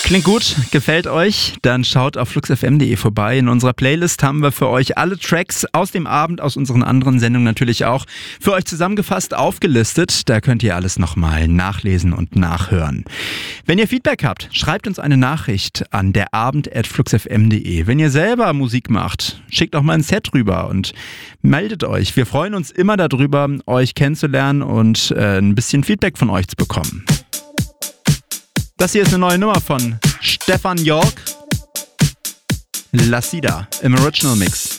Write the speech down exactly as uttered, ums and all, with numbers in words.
Klingt gut, gefällt euch? Dann schaut auf flux f m punkt d e vorbei. In unserer Playlist haben wir für euch alle Tracks aus dem Abend, aus unseren anderen Sendungen natürlich auch, für euch zusammengefasst aufgelistet. Da könnt ihr alles nochmal nachlesen und nachhören. Wenn ihr Feedback habt, schreibt uns eine Nachricht an derabend at flux f m punkt d e. Wenn ihr selber Musik macht, schickt auch mal ein Set rüber und meldet euch. Wir freuen uns immer darüber, euch kennenzulernen und äh, ein bisschen Feedback von euch zu bekommen. Das hier ist eine neue Nummer von Stefan York. La Sida im Original Mix.